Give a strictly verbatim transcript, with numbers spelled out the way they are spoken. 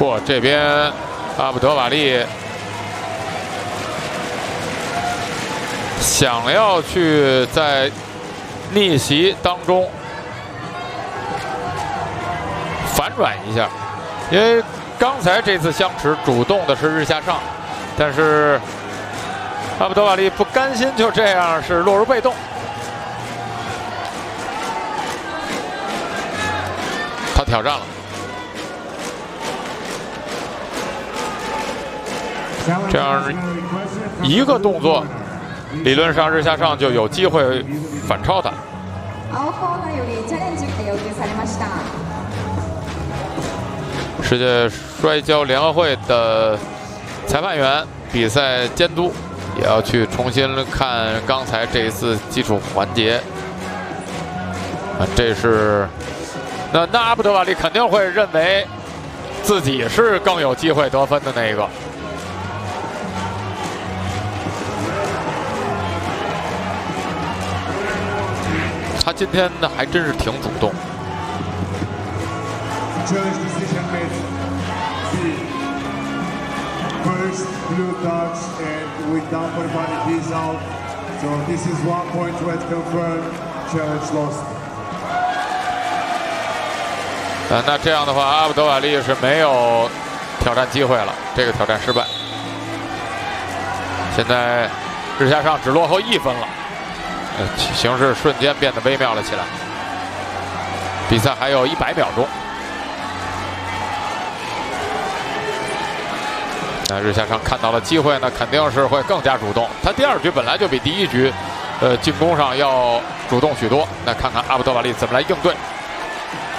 嚯，这边阿布德瓦利想要去在逆袭当中反转一下，因为刚才这次相持主动的是日下上，但是阿布德瓦利不甘心就这样是落入被动，他挑战了。 这样一个动作，理论上日下上就有机会反超他。世界摔跤联合会的裁判员、比赛监督也要去重新看刚才这一次基础环节。啊，这是那那阿布德瓦利肯定会认为自己是更有机会得分的那一个。 他今天呢还真是挺主动。呃，那这样的话，阿布德瓦利是没有挑战机会了，这个挑战失败。现在日下上只落后一分了。 形势瞬间变得微妙了起来。比赛还有一百秒钟，那日下上看到了机会呢，肯定是会更加主动。他第二局本来就比第一局，呃，进攻上要主动许多。那看看阿布德瓦利怎么来应对。